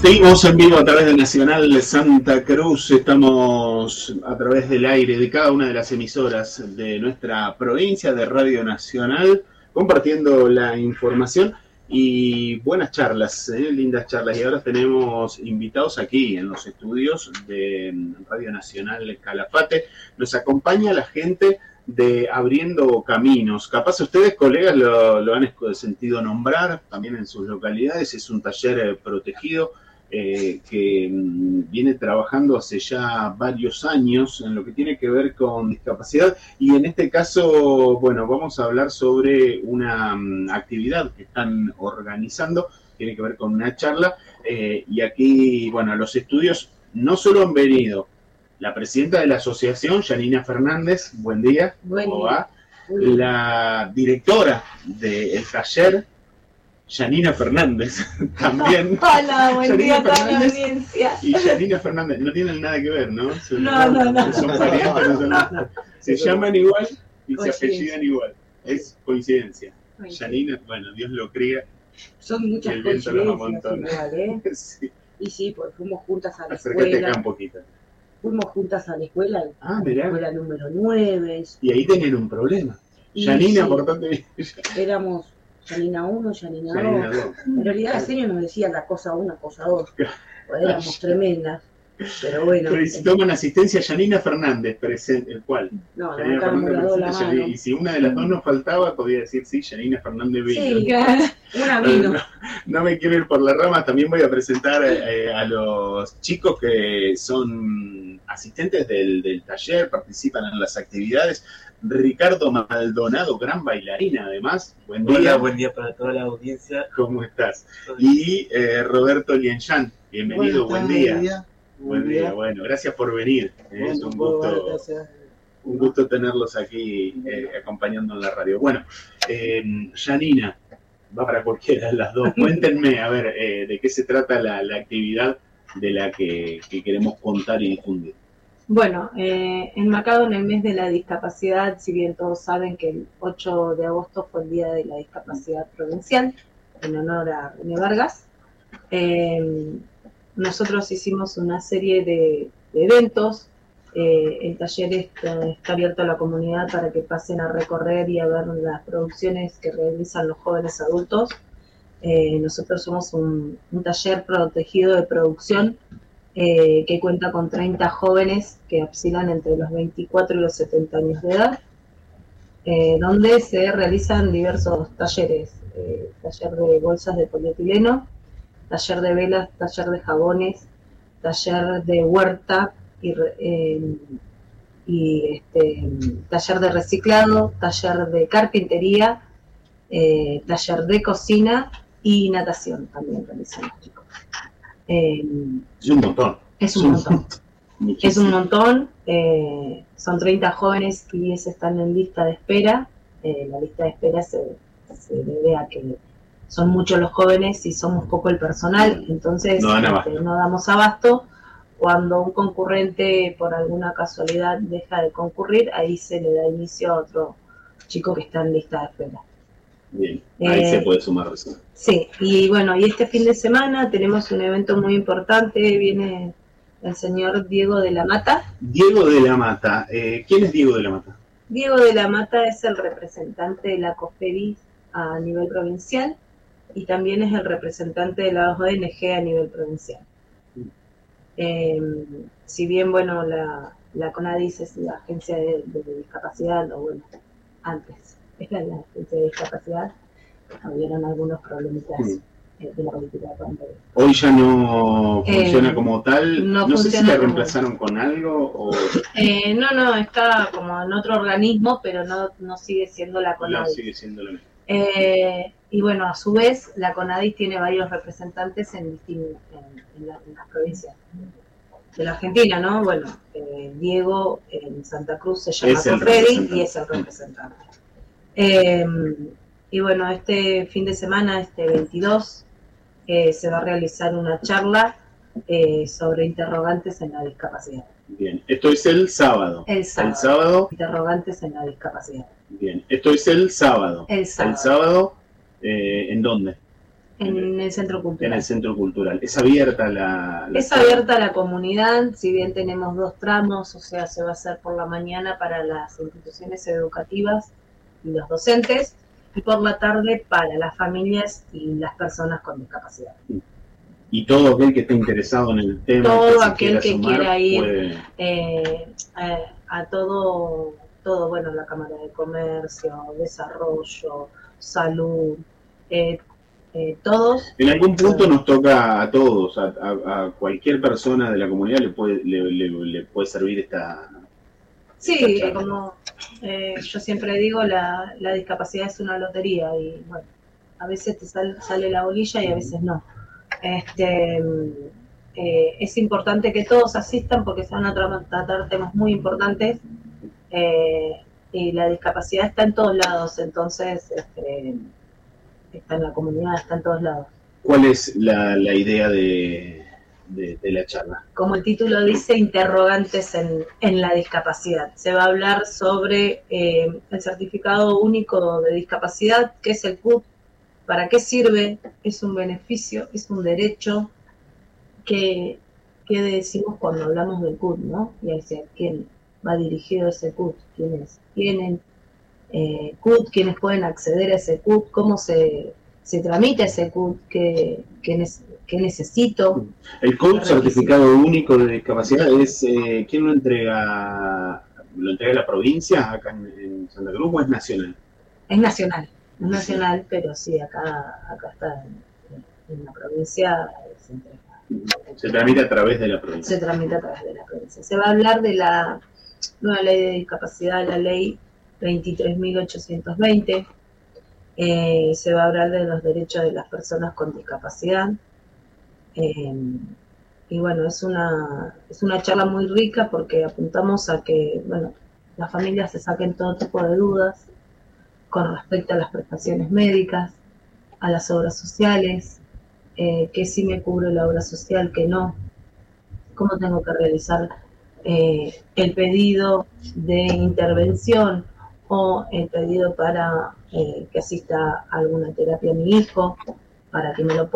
Seguimos en vivo a través de Nacional de Santa Cruz. Estamos a través del aire de cada una de las emisoras de nuestra provincia de Radio Nacional, compartiendo la información y buenas charlas, lindas charlas. Y ahora tenemos invitados aquí en los estudios de Radio Nacional Calafate. Nos acompaña la gente de Abriendo Caminos. Capaz ustedes, colegas, lo han sentido nombrar también en sus localidades. Es un taller protegido que viene trabajando hace ya varios años en lo que tiene que ver con discapacidad, y en este caso, bueno, vamos a hablar sobre una actividad que están organizando, tiene que ver con una charla, y aquí, bueno, a los estudios no solo han venido la presidenta de la asociación, Yanina Fernández, buen día, ¿cómo va? La directora del taller, Yanina Fernández, también. Hola, buen día a toda la audiencia. Y Yanina Fernández, no tienen nada que ver, ¿no? No. Son parientes, no son nada. Se llaman igual y se apellidan igual. Es coincidencia. Yanina, bueno, Dios lo cría. Son muchas coincidencias igual, ¿eh? Sí. Y sí, pues fuimos juntas a la Acércate escuela. acá un poquito. Fuimos juntas a la escuela, Mirá. escuela número 9. Y ahí tenían un problema. Y Yanina, sí, portate. éramos Yanina 1, Yanina 2. En realidad el señor nos decía la cosa 1, cosa 2. Pues éramos tremendas. Pero bueno. Pero si toman asistencia, Yanina Fernández, presente, ¿el cual? No, Yanina acá me Fernández dado la presente, mano. y si una de las dos nos faltaba, podía decir, sí, Yanina Fernández vino. Sí, una vino. No me quiero ir por las ramas, también voy a presentar a los chicos que son asistentes del taller, participan en las actividades. Ricardo Maldonado, gran bailarina además, buen día. Hola, buen día para toda la audiencia. ¿Cómo estás? Y Roberto Lienyan, bienvenido, buen día. Buen día, bueno, gracias por venir. Es un gusto tenerlos aquí acompañando en la radio. Bueno, Yanina, va para cualquiera de las dos. Cuéntenme, a ver, de qué se trata la actividad de la que queremos contar y difundir. Bueno, enmarcado en el mes de la discapacidad, si bien todos saben que el 8 de agosto fue el Día de la Discapacidad Provincial, en honor a René Vargas, nosotros hicimos una serie de eventos. El taller está abierto a la comunidad para que pasen a recorrer y a ver las producciones que realizan los jóvenes adultos. Nosotros somos un taller protegido de producción que cuenta con 30 jóvenes que oscilan entre los 24 y los 70 años de edad, donde se realizan diversos talleres, taller de bolsas de polietileno, taller de velas, taller de jabones, taller de huerta y taller de reciclado, taller de carpintería, taller de cocina y natación también realizan los chicos. Es un montón. Es un montón. Es un montón. Son 30 jóvenes que están en lista de espera. La lista de espera se debe a que son muchos los jóvenes y somos poco el personal, entonces no damos abasto. Cuando un concurrente por alguna casualidad deja de concurrir, ahí se le da inicio a otro chico que está en lista de espera. Bien, ahí se puede sumar recién. Sí, y bueno, y este fin de semana tenemos un evento muy importante, viene el señor Diego de la Mata. Diego de la Mata, ¿quién es Diego de la Mata? Diego de la Mata es el representante de la COFEDI a nivel provincial y también es el representante de la ONG a nivel provincial. Si bien, bueno, la CONADIS es la agencia de discapacidad, o bueno, antes era la agencia de discapacidad, hubieron algunos problemitas de la política de Pandora. Hoy ya no funciona como tal, no sé si la reemplazaron con algo o... No, está como en otro organismo, pero no sigue siendo la CONADIS. No sigue siendo la misma. Y bueno, a su vez, la CONADIS tiene varios representantes en las provincias de la Argentina, ¿no? Bueno, Diego en Santa Cruz se llama COFEDI y es el representante. Y bueno, este fin de semana, este 22, se va a realizar una charla sobre interrogantes en la discapacidad. Bien, esto es el sábado. El sábado. Interrogantes en la discapacidad. Bien, esto es el sábado. El sábado. El sábado, ¿en dónde? En el Centro Cultural. En el Centro Cultural. ¿Es abierta Es abierta a la comunidad, si bien tenemos 2 tramos, o sea, se va a hacer por la mañana para las instituciones educativas y los docentes, y por la tarde para las familias y las personas con discapacidad. Y todo aquel que esté interesado en el tema, todo aquel que sumar, quiera ir a todo, bueno, la Cámara de Comercio, Desarrollo, Salud, todos. En algún punto nos toca a todos, a cualquier persona de la comunidad le puede servir esta... Sí, como yo siempre digo, la discapacidad es una lotería y bueno, a veces te sale la bolilla y a veces no. Es importante que todos asistan porque se van a tratar temas muy importantes y la discapacidad está en todos lados, entonces está en la comunidad, está en todos lados. ¿Cuál es la idea de la charla? Como el título dice, interrogantes en la discapacidad. Se va a hablar sobre el certificado único de discapacidad, que es el CUT, para qué sirve, es un beneficio, es un derecho, ¿qué decimos cuando hablamos del CUT, ¿no? Y hacia quién va dirigido ese CUT, quiénes tienen CUT, quiénes pueden acceder a ese CUT, cómo se tramita ese CUT, qué necesito. El CUT, certificado único de discapacidad, es ¿quién lo entrega? ¿Lo entrega la provincia acá en Santa Cruz o es nacional? Es nacional. Es nacional, pero sí, acá está en la provincia se entrega. Se tramita a través de la provincia. Se tramita a través de la provincia. Se va a hablar de la nueva ley de discapacidad, la ley 23.820. Se va a hablar de los derechos de las personas con discapacidad. Y bueno, es una charla muy rica porque apuntamos a que, bueno, las familias se saquen todo tipo de dudas con respecto a las prestaciones médicas, a las obras sociales, que sí me cubre la obra social, que no, cómo tengo que realizar el pedido de intervención o el pedido para que asista a alguna terapia a mi hijo, para que me lo pueda